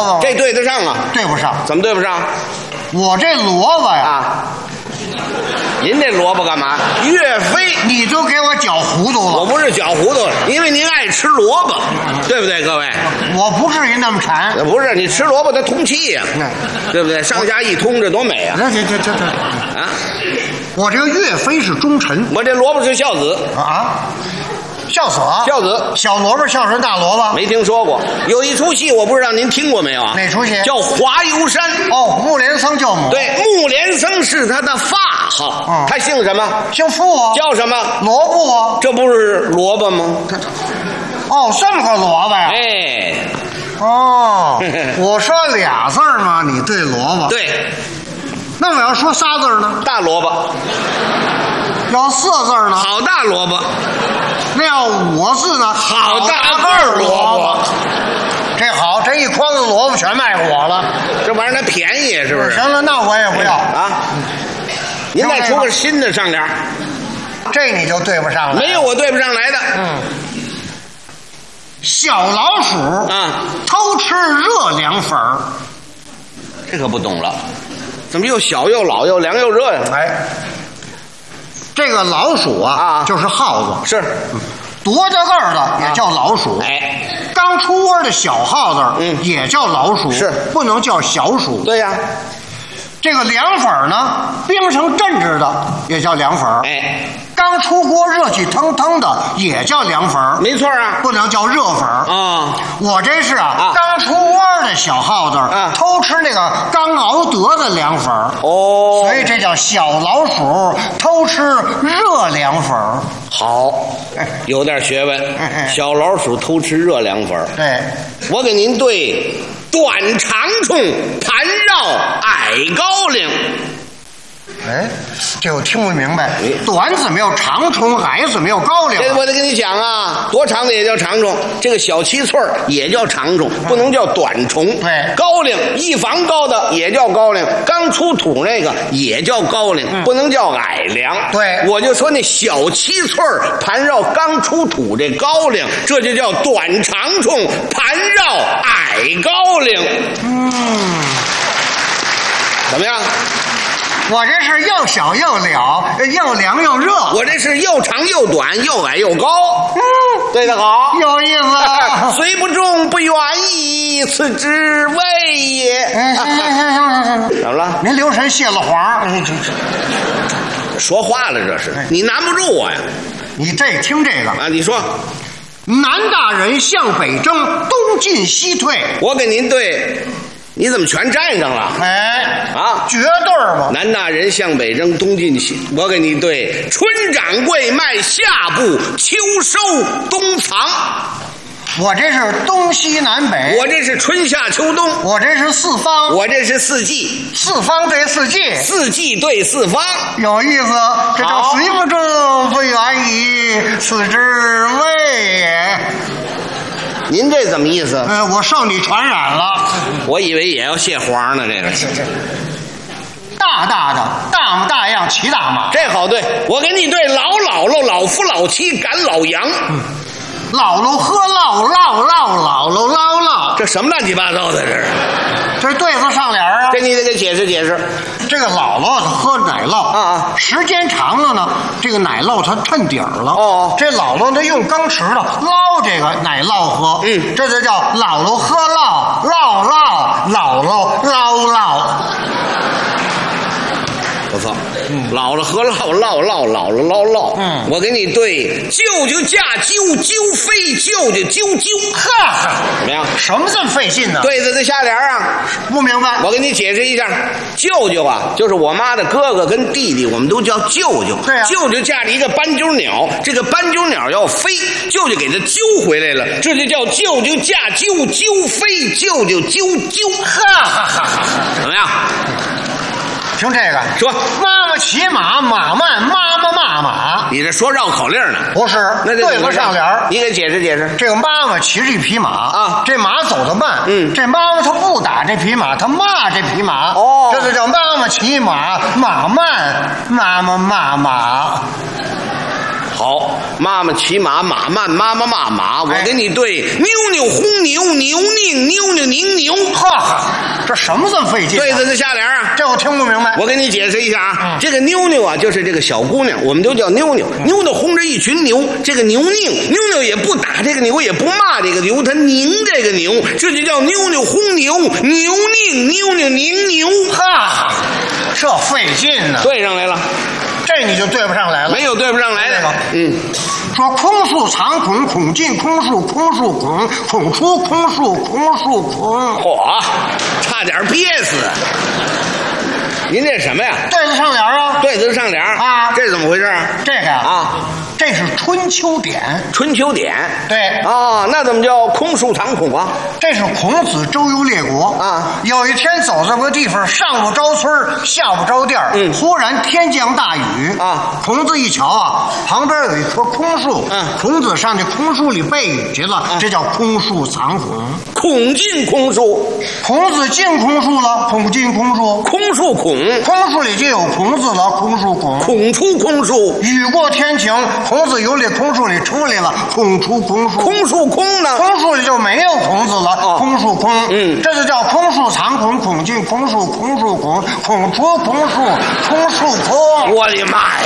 骡子吗？ 这对得上啊？ 对不上。 怎么对不上？ 我这萝卜呀， 啊，您这萝卜干嘛？岳飞， 你都给我搅糊涂了。 我不是搅糊涂了，因为您爱吃萝卜，对不对，各位？ 我不至于那么馋。 不是，你吃萝卜它通气呀，对不对？上下一通，这多美啊！ 这啊， 我这个岳飞是忠臣我这萝卜是孝子， 啊，孝子， 孝子小萝卜孝顺大萝卜。 没听说过。有一出戏，我不知道您听过没有啊？ 哪出戏？ 叫《华游山》。 哦，木莲僧教母。 对，木莲僧是他的发号，他姓什么？ 姓傅啊。 叫什么？ 萝卜啊。 这不是萝卜吗？ 哦，这么个萝卜呀。 哎， 哦，我说俩字儿嘛，你对萝卜。 对， 那我要说仨字儿呢？ 大萝卜， 要四字儿呢？ 好大萝卜， 那要五个字呢？ 好大个儿萝卜。 这好，这一筐子萝卜全卖给我了。 这玩意儿它便宜是不是？ 行了，那我也不要啊。您再出个新的上联， 这你就对不上了。 没有我对不上来的。 小老鼠啊， 偷吃热凉粉儿。 这可不懂了，怎么又小又老又凉又热呀？ 哎，这个老鼠啊，就是耗子， 是多大个儿的也叫老鼠。 哎， 刚出窝的小耗子，也叫老鼠， 是不能叫小鼠。 对呀。 这个凉粉呢，冰成镇制的也叫凉粉。 哎， 刚出锅热气腾腾的也叫凉粉。 没错啊， 不能叫热粉啊。 我这是刚出窝的小耗子偷吃那个刚熬得的凉粉。哦，所以这叫小老鼠偷吃热凉粉。 好，有点学问。小老鼠偷吃热凉粉。 对， 我给您对短长虫盘绕矮高粱。 哎，这我听不明白，短怎么有长虫，矮怎么有高粱？ 这我得跟你讲啊，多长的也叫长虫，这个小七寸也叫长虫，不能叫短虫。 对， 高粱一房高的也叫高粱，刚出土那个也叫高粱，不能叫矮粱。 对， 我就说那小七寸盘绕刚出土这高粱，这就叫短长虫盘绕矮高粱。怎么样？ 我这是又小又了，又凉又热。 我这是又长又短，又矮又高。对得好， 有意思。 虽不中，不远矣，此之谓也。 行， 怎么了？ 您留神泄了黄。 说话了，这是你难不住我呀。 你听这个啊，你说。 南大人向北征，东进西退。 我给您对。你怎么全站上了？ 哎， 啊， 绝对嘛！ 南大人向北征，东进西。我给你对：春掌柜卖下部，秋收冬藏。 我这是东西南北， 我这是春夏秋冬， 我这是四方， 我这是四季， 四方对四季， 四季对四方， 有意思。这叫虽不中，不远矣，此之谓也。 您这怎么意思？ 我受你传染了。 我以为也要蟹黄呢，这个。 大大的大模大样骑大马， 这好对。我给你对老姥姥、老夫老妻赶老羊。 姥姥喝酪，姥姥， 这什么乱七八糟的？这是？ 这对子上联啊。 这你得给解释解释。 这个姥姥喝奶酪啊，时间长了呢，这个奶酪它趁底儿了。哦，这姥姥呢用钢匙的捞这个奶酪喝，这就叫姥姥喝酪，姥姥捞。 不错，姥姥喝酪，姥姥捞。我给你对舅舅嫁啾啾飞，舅舅啾啾。 呵， 怎么样？ 什么这么费劲呢？ 对子的下联啊， 不明白。 我给你解释一下，舅舅啊，就是我妈的哥哥跟弟弟，我们都叫舅舅。 对啊， 舅舅驾着一个斑鸠鸟，这个斑鸠鸟要飞，舅舅给它揪回来了，这就叫舅舅驾啾啾飞，舅舅啾啾。 呵， 怎么样？ 听这个， 说妈妈骑马，马慢，妈妈骂马。 你这说绕口令呢？ 不是， 那对子上联， 你给解释解释。 这个妈妈骑着一匹马啊，这马走得慢，这妈妈她不打这匹马，她骂这匹马。哦，这就叫妈妈骑马，马慢，妈妈骂马。 好，妈妈骑马，马慢，妈妈骂马。我给你对：妞妞轰牛，牛拧，妞妞拧牛。 呵， 这什么这么费劲？ 对子的下联啊， 这我听不明白。 我给你解释一下啊，这个妞妞啊，就是这个小姑娘，我们都叫妞妞。妞妞轰着一群牛，这个牛拧，妞妞也不打这个牛，也不骂这个牛，她拧这个牛，这就叫妞妞轰牛，牛拧，妞妞拧牛。 哈，这费劲呢。 对上来了， 这你就对不上来了。 没有对不上来的。 说空树藏孔，孔进空树，空树孔，孔出空树，空树孔。 嚯，差点憋死！您这什么呀？ 对子上联啊？ 对子上联啊？这是怎么回事啊？ 这个啊，这是春秋典。 春秋典。对啊， 那怎么叫空树藏孔啊？ 这是孔子周游列国啊。有一天走这个地方，上不着村下不着店忽然天降大雨啊。孔子一瞧啊，旁边有一棵空树，孔子上去空树里避雨去了，这叫空树藏孔。 孔进空树， 孔子进空树了，孔进空树， 空树孔。 空树里就有孔子了，空树孔。 孔出空树， 雨过天晴，孔子由里空树里出来了，孔出空树。 空树空呢？ 空树里就没有孔子了，空树空。这就叫空树藏孔，孔进空树，空树孔，孔出空树，空树空。 我的妈呀！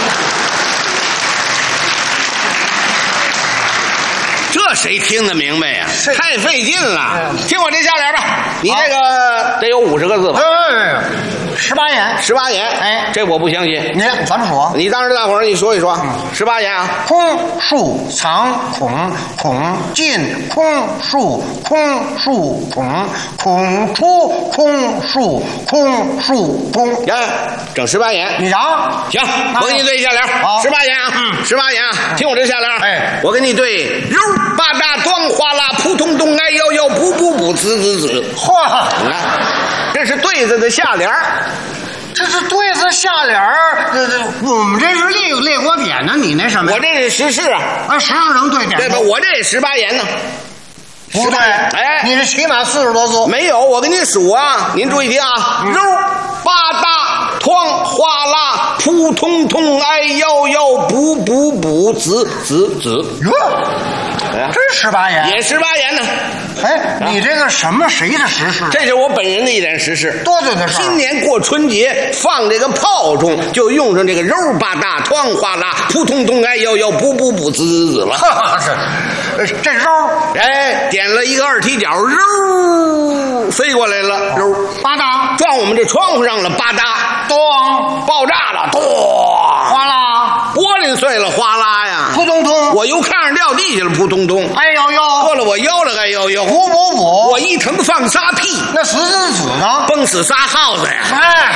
这谁听得明白呀？太费劲了。听我这下联吧，你这个得有50个字吧 ？18言 ，18言。哎，这我不相信。 你怎么说？ 你当着大伙儿你说一说。18言啊。 空树藏孔，孔进空树，空树孔，孔出空树，空树空。 哎，整18言。 你瞧， 行，我给你对下联。18言啊，18言啊。听我这下联。哎，我给你对肉吧嗒端哗啦扑通咚哎呦呦补补补子子子。 嚯， 这是对子的下联。 这是对子下联我们这是列国典呢，你那什么？ 我这是时事啊， 时事能对典。 对吧？我这18言呢。 不对，哎，你这起码40多字。 没有，我给您数啊，您注意听啊，肉吧嗒哐哗啦扑通通哎呦呦补补补子子子。 哟，这18言， 也18言呢。 哎，你这个什么谁的时事？ 这是我本人的一点实事。 多久的事？ 今年过春节放这个炮中，就用上这个肉吧嗒哐哗啦扑通通哎呦呦补补补子子子了。 这肉， 哎，点了一个2踢脚，肉飞过来了，肉吧嗒撞我们这窗户上了，吧嗒咚爆炸了，咚哗啦， 玻璃碎了，哗啦呀， 扑通通， 我由炕上掉地下了，扑通通， 哎呦呦， 过了我腰了，哎呦呦， 补补补， 我一疼放仨屁， 那死呢？ 崩死仨耗子呀！ 哎。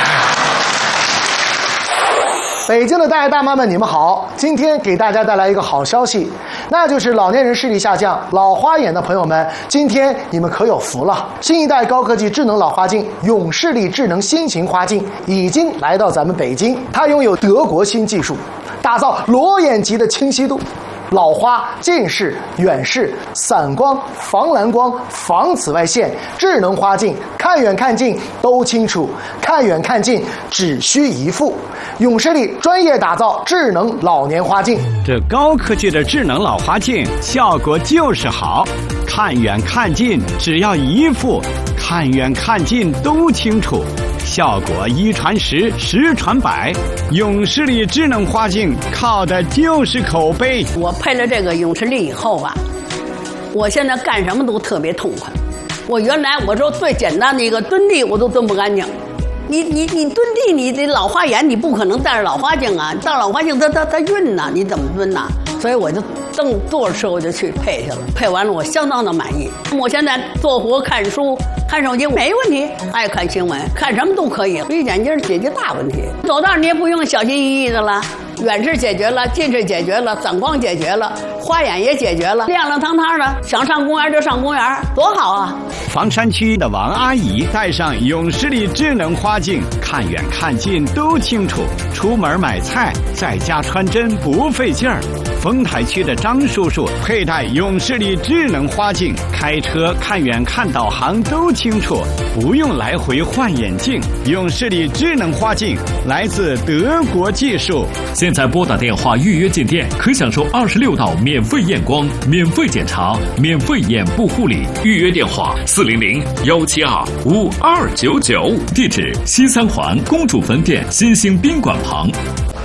北京的大爷大妈们，你们好！今天给大家带来一个好消息，那就是老年人视力下降、老花眼的朋友们，今天你们可有福了！新一代高科技智能老花镜永视力智能新型花镜已经来到咱们北京，它拥有德国新技术，打造裸眼级的清晰度。老花、近视、远视、散光、防蓝光、防紫外线，智能花镜，看远看近都清楚，看远看近只需一副。永视力专业打造智能老年花镜， 这高科技的智能老花镜效果就是好，看远看近只要一副，看远看近都清楚。效果1传10，10传100，永视力智能花镜靠的就是口碑。 我配了这个永视力以后吧，我现在干什么都特别痛快。我原来我说最简单的一个蹲地我都蹲不干净，你蹲地，你这老花眼你不可能戴着老花镜啊，戴老花镜它晕呐，你怎么蹲呐？所以我就正坐着车我就去配去了，配完了我相当的满意。我现在做活看书看手机没问题，爱看新闻看什么都可以，绿眼镜解决大问题。走道你也不用小心翼翼的了，远视解决了，近视解决了，散光解决了，花眼也解决了，亮亮堂堂的，想上公园就上公园，多好啊！ 房山区的王阿姨戴上永视力智能花镜，看远看近都清楚，出门买菜在家穿针不费劲儿。丰台区的张叔叔佩戴永视力智能花镜，开车看远看导航都清楚，不用来回换眼镜。永视力智能花镜来自德国技术。 现在拨打电话预约进店，可享受26道免免费验光、免费检查、免费眼部护理。预约电话：400-172-5299。地址：西三环公主坟店新兴宾馆旁。